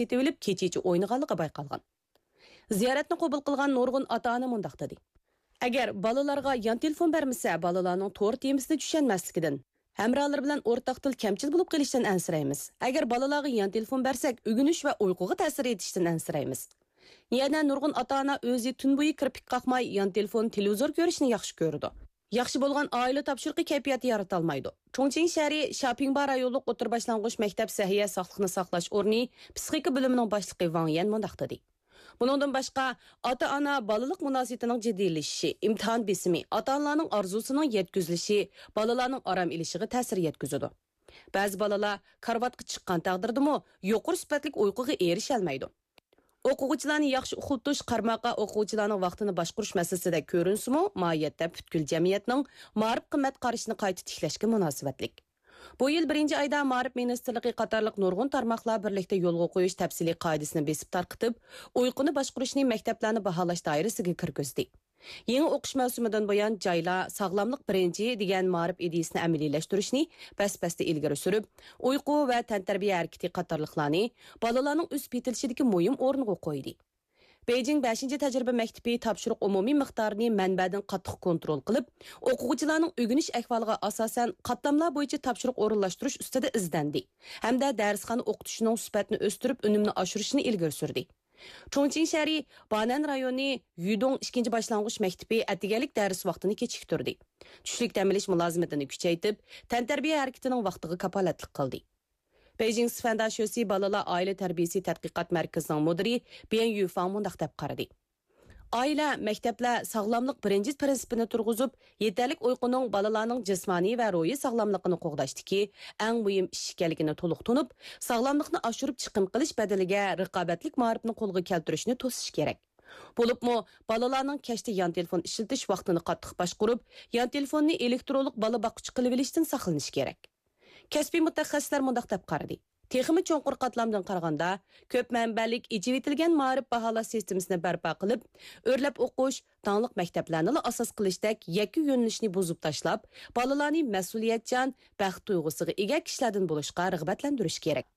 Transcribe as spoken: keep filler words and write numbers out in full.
setib olib, kechichi o'ynaganligi bayqalgan. Ziyoratni qabul qilgan nurg'un ota-ona mundaq dedi. Agar balalarga yon telefon bermasa, balalarning to'g'ri temisini tushunmasligidan, hamrohlar bilan o'rtaq til kamchil bo'lib qolishdan ansiraymiz. Agar balalarga yon telefon bersak, o'rganish va uyquga ta'sir etishdan ansiraymiz. Yana nurg'un ota-ona o'zi tun bo'yi kirpik qaqmay yon telefon, televizor ko'rishni yaxshi ko'rdi. Yaxshi bo'lgan oila topshiriqi kayfiyati yarata olmaydi. Chongqing shahri Shapingba rayonlik o'tir boshlang'ich maktab sahiya sog'liqni saqlash o'rni psixika bo'limining boshlig'i Wang Yan mundaq dedi. Bundan boshqa, ota-ona balalik munosabatining jiddiylashishi, imtihon besimi, ota-onalarning orzusining yetkazilishi, balalarning orom ilishiga ta'sir yetkazadi. Ba'zi balalar karvatga chiqqan taqdirdami, yuqori sifatli uyquga erisha olmaydi. O'quvchilarni yaxshi uxlatish qarmoqqa o'quvchilarning vaqtini boshqarish masalasida ko'rinsimi, mohiyatda butkul jamiyatning ma'rif qimmat qarashini qayta tiklashga munosabatlik. Bu yil birinchi oyda Ma'rif ministrligi qatorliq nurg'un tarmoqlar birlikda yo'lga qo'yish tafsiliy qoidasini besib tarqitib, uyquni boshqarishni maktablarni baholash doirasiga kirgizdi. Yangi o'qish mavsumidan buyon joylar sog'lomlik birinchi degan Ma'rif ideyasini amaliylashtirish bas-basda ilgari surib, uyqu va tantarbiya harakati qatorliqlarni bolalarning o'z petilishidagi muhim o'rniga qo'ydi. Beijing beshinchi tajriba maktabi topshiriq umumiy miqdorini manbadan qattiq kontrol qilib, o'quvchilarning o'rganish ahvoliga asosan qatlamlar bo'yicha topshiriq o'rinlashtirish ustida izdandi hamda darsxona o'qitishining sifatini o'stirib, unumni oshirishni ilgari surdi. Chongqing shahri Banan rayoni Yudong ikkinchi boshlang'ich maktabi atigalik dars vaqtini kechiktirdi. Tushlik ta'minlash mulozimatini kuchaytirib, tantarbiya harakatining vaqtiga kapolatlik qildi. Beijing Sifanda Shosi balalar oila tarbiyasi tadqiqot markazining mudiri Bian Yufang mundaq deb qaradi. Oila, maktablar sog'lomlik birinchi prinsipini turg'izib, yetarlik uyquning balalarning jismoniy va ruhiy sog'lomligini qo'g'dashdiki, eng muhim ish ekanligini to'liq tunib, sog'lomlikni oshirib chiqim qilish badaliga raqobatlik ma'rifni qo'lga keltirishni to'sish kerak. Bo'libmi, balalarning kashda yon telefon ishlatish vaqtini qattiq boshqarib, yon telefonni elektronlik bola boquvchi qilib olishdan saqlanish kerak. Kasbiy mutaxassislar mundaq deb qaradi. Texmi cho'nqur qatlamdan qaraganda, ko'p manbalik ijivitilgan ma'rif baholash sistemasini barpo qilib, o'rlab o'qish, tanliq maktablarni asos qilishdek yakki yo'nalishni buzib tashlab, bolalarni mas'uliyatchan, baxt tuyg'usiga ega kishilardan bo'lishga rag'batlantirish kerak.